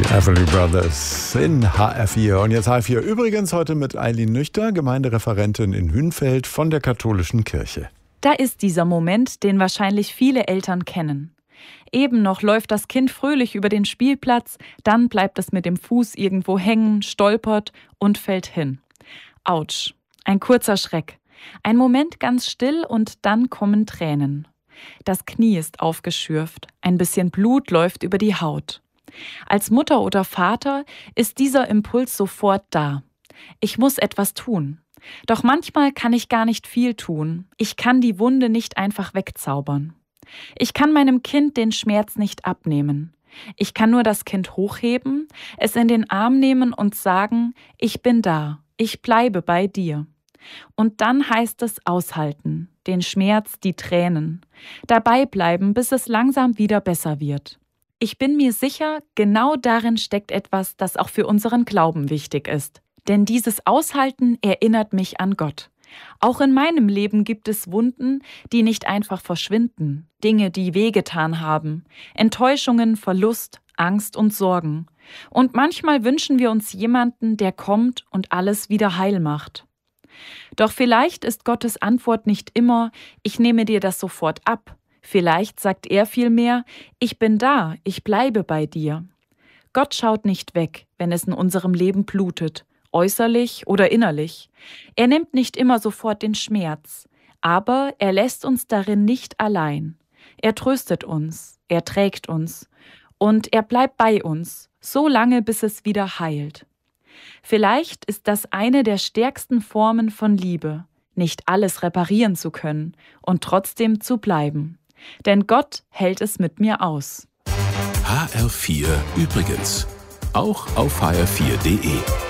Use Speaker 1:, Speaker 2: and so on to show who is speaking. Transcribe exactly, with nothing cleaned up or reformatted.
Speaker 1: Everly Brothers in H R vier. Und jetzt H R vier übrigens heute mit Eileen Nüchter, Gemeindereferentin in Hünfeld von der katholischen Kirche.
Speaker 2: Da ist dieser Moment, den wahrscheinlich viele Eltern kennen. Eben noch läuft das Kind fröhlich über den Spielplatz, dann bleibt es mit dem Fuß irgendwo hängen, stolpert und fällt hin. Autsch, ein kurzer Schreck. Ein Moment ganz still und dann kommen Tränen. Das Knie ist aufgeschürft, ein bisschen Blut läuft über die Haut. Als Mutter oder Vater ist dieser Impuls sofort da. Ich muss etwas tun. Doch manchmal kann ich gar nicht viel tun. Ich kann die Wunde nicht einfach wegzaubern. Ich kann meinem Kind den Schmerz nicht abnehmen. Ich kann nur das Kind hochheben, es in den Arm nehmen und sagen, ich bin da, ich bleibe bei dir. Und dann heißt es aushalten, den Schmerz, die Tränen, dabei bleiben, bis es langsam wieder besser wird. Ich bin mir sicher, genau darin steckt etwas, das auch für unseren Glauben wichtig ist. Denn dieses Aushalten erinnert mich an Gott. Auch in meinem Leben gibt es Wunden, die nicht einfach verschwinden, Dinge, die wehgetan haben, Enttäuschungen, Verlust, Angst und Sorgen. Und manchmal wünschen wir uns jemanden, der kommt und alles wieder heil macht. Doch vielleicht ist Gottes Antwort nicht immer, ich nehme dir das sofort ab. Vielleicht sagt er vielmehr, ich bin da, ich bleibe bei dir. Gott schaut nicht weg, wenn es in unserem Leben blutet, äußerlich oder innerlich. Er nimmt nicht immer sofort den Schmerz, aber er lässt uns darin nicht allein. Er tröstet uns, er trägt uns und er bleibt bei uns, so lange, bis es wieder heilt. Vielleicht ist das eine der stärksten Formen von Liebe, nicht alles reparieren zu können und trotzdem zu bleiben. Denn Gott hält es mit mir aus.
Speaker 3: H R vier übrigens. Auch auf H R vier punkt de.